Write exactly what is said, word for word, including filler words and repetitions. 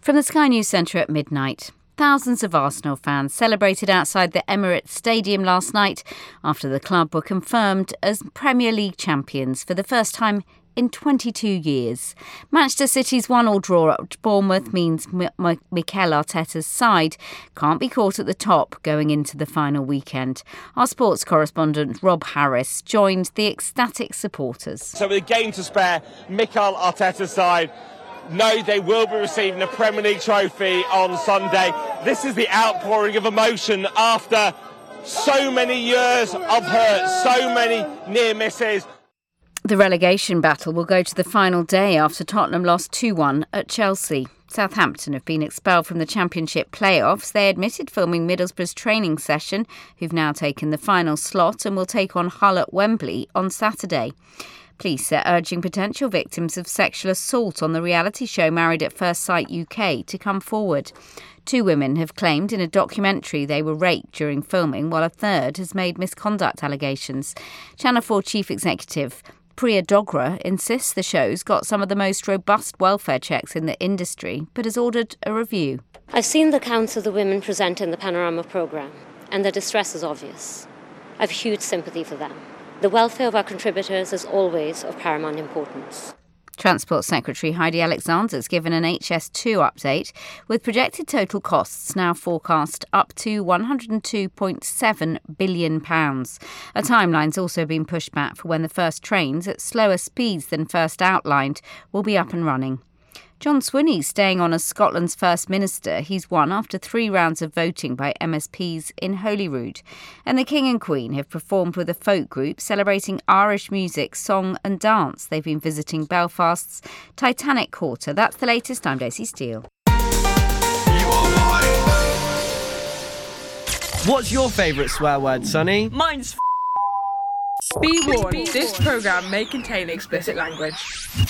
From the Sky News Centre at midnight. Thousands of Arsenal fans celebrated outside the Emirates Stadium last night after the club were confirmed as Premier League champions for the first time in twenty-two years. Manchester City's one-all draw at Bournemouth means M- M- Mikel Arteta's side can't be caught at the top going into the final weekend. Our sports correspondent Rob Harris joined the ecstatic supporters. So with a game to spare, Mikel Arteta's side know they will be receiving a Premier League trophy on Sunday. This is the outpouring of emotion after so many years of hurt, so many near misses. The relegation battle will go to the final day after Tottenham lost two one at Chelsea. Southampton have been expelled from the Championship playoffs. They admitted filming Middlesbrough's training session, who've now taken the final slot and will take on Hull at Wembley on Saturday. Police are urging potential victims of sexual assault on the reality show Married at First Sight U K to come forward. Two women have claimed in a documentary they were raped during filming, while a third has made misconduct allegations. Channel four Chief Executive Priya Dogra insists the show's got some of the most robust welfare checks in the industry, but has ordered a review. I've seen the accounts of the women present in the Panorama programme, and their distress is obvious. I've huge sympathy for them. The welfare of our contributors is always of paramount importance. Transport Secretary Heidi Alexander has given an H S two update with projected total costs now forecast up to one hundred two point seven billion pounds. A timeline's also been pushed back for when the first trains at slower speeds than first outlined will be up and running. John Swinney's staying on as Scotland's First Minister. He's won after three rounds of voting by M S Ps in Holyrood. And the King and Queen have performed with a folk group celebrating Irish music, song and dance. They've been visiting Belfast's Titanic Quarter. That's the latest. I'm Daisy Steele. What's your favourite swear word, Sonny? Mine's f***. Be warned, this programme may contain explicit language.